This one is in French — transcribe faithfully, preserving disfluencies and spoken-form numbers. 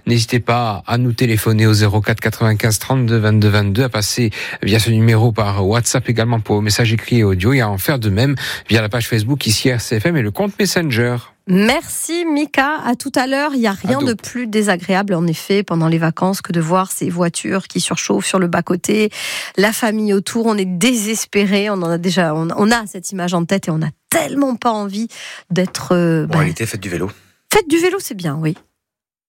N'hésitez pas à nous téléphoner au zéro quatre quatre-vingt-quinze trente-deux vingt-deux vingt-deux, à passer via ce numéro par WhatsApp également pour messages écrits et audio, et à en faire de même via la page Facebook ici R C F M et le compte Messenger. Merci Mika, à tout à l'heure. Il n'y a rien de plus désagréable en effet pendant les vacances que de voir ces voitures qui surchauffent sur le bas-côté, la famille autour, on est désespéré, on en a déjà, on, on a cette image en tête et on n'a tellement pas envie d'être... Euh, bon, bah, en réalité, faites du vélo. Faites du vélo, c'est bien, oui.